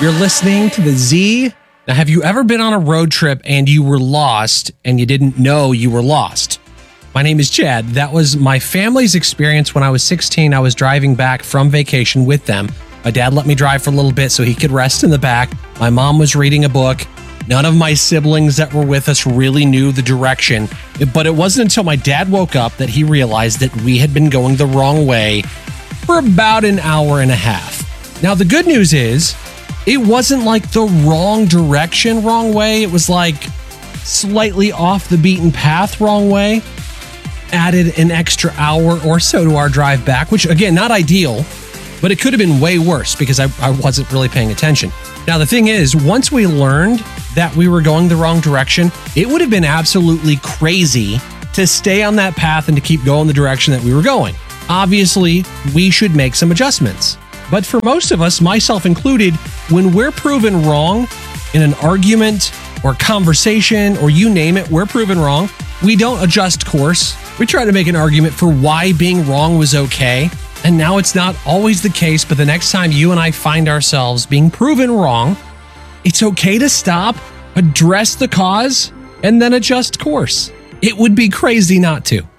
You're listening to the Z. Now, have you ever been on a road trip and you were lost and you didn't know you were lost? My name is Chad. That was my family's experience when I was 16. I was driving back from vacation with them. My dad let me drive for a little bit so he could rest in the back. My mom was reading a book. None of my siblings that were with us really knew the direction. But it wasn't until my dad woke up that he realized that we had been going the wrong way for about an hour and a half. Now, the good news is, it wasn't like the wrong direction, wrong way. It was like slightly off the beaten path, wrong way. Added an extra hour or so to our drive back, which again, not ideal, but it could have been way worse because I wasn't really paying attention. Now, the thing is, once we learned that we were going the wrong direction, it would have been absolutely crazy to stay on that path and to keep going the direction that we were going. Obviously, we should make some adjustments. But for most of us, myself included, when we're proven wrong in an argument or conversation or you name it, we're proven wrong, we don't adjust course. We try to make an argument for why being wrong was okay. And now it's not always the case, but the next time you and I find ourselves being proven wrong, it's okay to stop, address the cause, and then adjust course. It would be crazy not to.